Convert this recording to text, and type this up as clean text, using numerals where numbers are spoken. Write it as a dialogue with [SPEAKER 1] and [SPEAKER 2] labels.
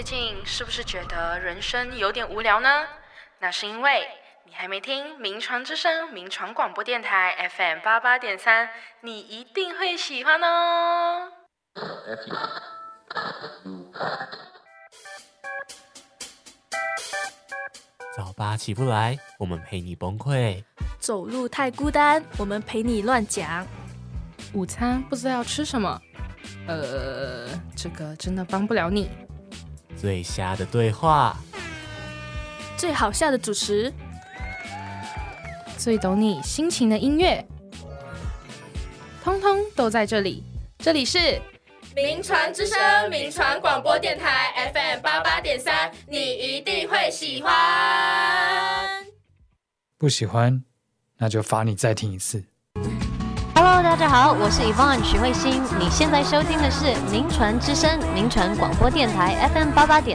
[SPEAKER 1] 近是不是觉得人生有点无聊呢？那是因为你还没听名传之声名传广播电台 FM88.3，你一定会喜欢哦。
[SPEAKER 2] 早八起不来，我们陪你崩溃；
[SPEAKER 3] 走路太孤单，我们陪你乱讲；
[SPEAKER 1] 午餐不知道要吃什么，这个真的帮不了你。
[SPEAKER 2] 最瞎的对话，
[SPEAKER 3] 最好笑的主持，
[SPEAKER 1] 最懂你心情的音乐，通通都在这里。这里是
[SPEAKER 4] 名传之声名传广播电台 FM88.3，你一定会喜欢。
[SPEAKER 5] 不喜欢，那就罚你再听一次。
[SPEAKER 6] Hello， 大家好，我是 Yvonne 许慧欣，你现在收听的是名传之声名传广播电台 FM88.3。